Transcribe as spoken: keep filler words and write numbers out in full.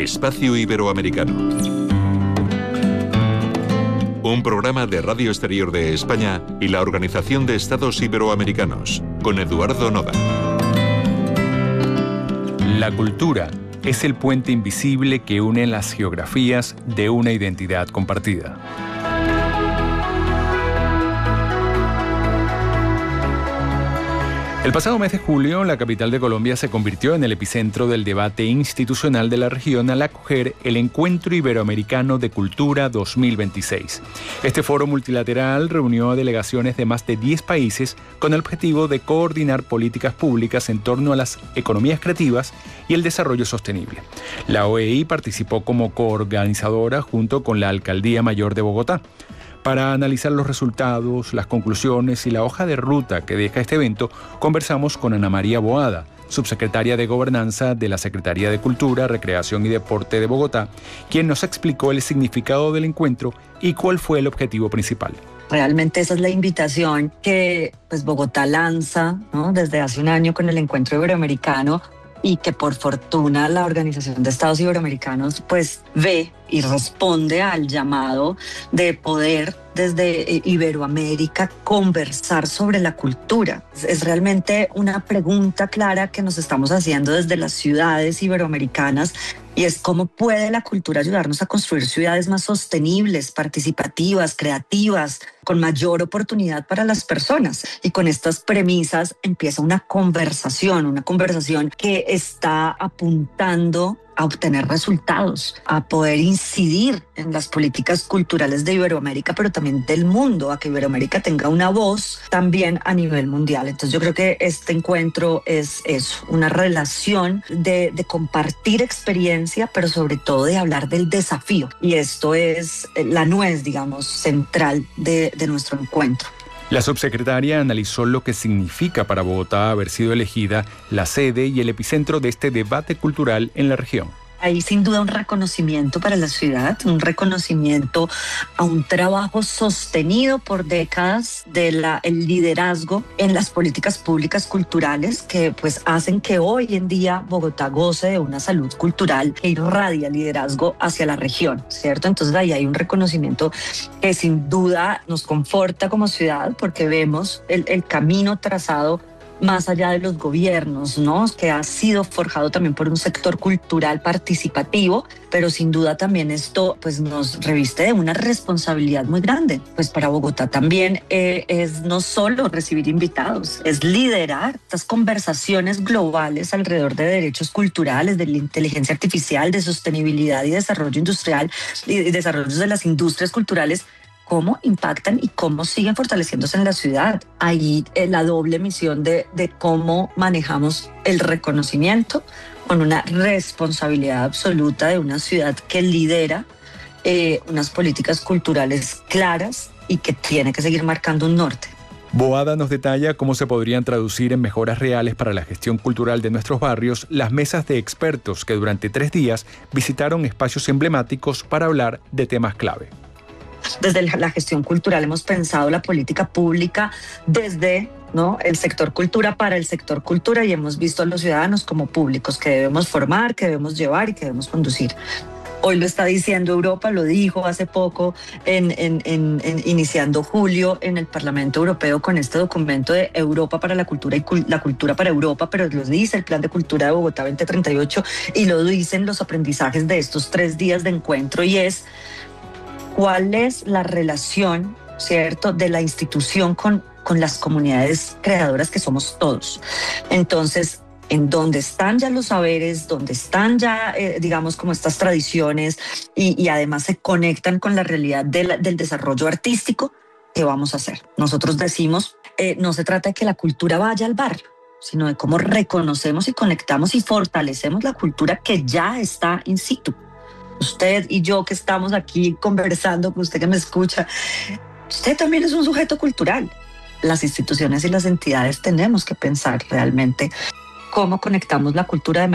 Espacio Iberoamericano. Un programa de Radio Exterior de España y la Organización de Estados Iberoamericanos, con Eduardo Noda. La cultura es el puente invisible que une las geografías de una identidad compartida. El pasado mes de julio, la capital de Colombia se convirtió en el epicentro del debate institucional de la región al acoger el Encuentro Iberoamericano de Cultura dos mil veintiséis. Este foro multilateral reunió a delegaciones de más de diez países con el objetivo de coordinar políticas públicas en torno a las economías creativas y el desarrollo sostenible. La O E I participó como coorganizadora junto con la Alcaldía Mayor de Bogotá. Para analizar los resultados, las conclusiones y la hoja de ruta que deja este evento, conversamos con Ana María Boada, subsecretaria de Gobernanza de la Secretaría de Cultura, Recreación y Deporte de Bogotá, quien nos explicó el significado del encuentro y cuál fue el objetivo principal. Realmente esa es la invitación que pues, Bogotá lanza, ¿no?, desde hace un año con el Encuentro Iberoamericano, y que por fortuna la Organización de Estados Iberoamericanos pues ve y responde al llamado de poder desde Iberoamérica conversar sobre la cultura. Es realmente una pregunta clara que nos estamos haciendo desde las ciudades iberoamericanas, y es cómo puede la cultura ayudarnos a construir ciudades más sostenibles, participativas, creativas, con mayor oportunidad para las personas. Y con estas premisas empieza una conversación, una conversación que está apuntando a obtener resultados, a poder incidir en las políticas culturales de Iberoamérica, pero también del mundo, a que Iberoamérica tenga una voz también a nivel mundial. Entonces yo creo que este encuentro es eso, una relación de, de compartir experiencia, pero sobre todo de hablar del desafío. Y esto es la nuez, digamos, central de, de nuestro encuentro. La subsecretaria analizó lo que significa para Bogotá haber sido elegida la sede y el epicentro de este debate cultural en la región. Hay sin duda un reconocimiento para la ciudad, un reconocimiento a un trabajo sostenido por décadas del liderazgo en las políticas públicas culturales que pues hacen que hoy en día Bogotá goce de una salud cultural que irradia liderazgo hacia la región, ¿cierto? Entonces ahí hay un reconocimiento que sin duda nos conforta como ciudad porque vemos el, el camino trazado más allá de los gobiernos, ¿no?, que ha sido forjado también por un sector cultural participativo, pero sin duda también esto pues, nos reviste de una responsabilidad muy grande. Pues para Bogotá también eh, es no solo recibir invitados, es liderar estas conversaciones globales alrededor de derechos culturales, de la inteligencia artificial, de sostenibilidad y desarrollo industrial y desarrollo de las industrias culturales, cómo impactan y cómo siguen fortaleciéndose en la ciudad. Ahí eh, la doble misión de, de cómo manejamos el reconocimiento con una responsabilidad absoluta de una ciudad que lidera eh, unas políticas culturales claras y que tiene que seguir marcando un norte. Boada nos detalla cómo se podrían traducir en mejoras reales para la gestión cultural de nuestros barrios las mesas de expertos que durante tres días visitaron espacios emblemáticos para hablar de temas clave. Desde la gestión cultural hemos pensado la política pública desde, ¿no?, el sector cultura para el sector cultura, y hemos visto a los ciudadanos como públicos que debemos formar, que debemos llevar y que debemos conducir. Hoy lo está diciendo Europa, lo dijo hace poco, en, en, en, en, iniciando julio en el Parlamento Europeo con este documento de Europa para la Cultura y cul- la Cultura para Europa, pero lo dice el Plan de Cultura de Bogotá veinte treinta y ocho y lo dicen los aprendizajes de estos tres días de encuentro, y es cuál es la relación, ¿cierto?, de la institución con, con las comunidades creadoras que somos todos. Entonces, en donde están ya los saberes, donde están ya, eh, digamos, como estas tradiciones y, y además se conectan con la realidad de la, del desarrollo artístico, ¿qué vamos a hacer? Nosotros decimos, eh, no se trata de que la cultura vaya al barrio, sino de cómo reconocemos y conectamos y fortalecemos la cultura que ya está in situ. Usted y yo que estamos aquí conversando, usted que me escucha, usted también es un sujeto cultural. Las instituciones y las entidades tenemos que pensar realmente cómo conectamos la cultura de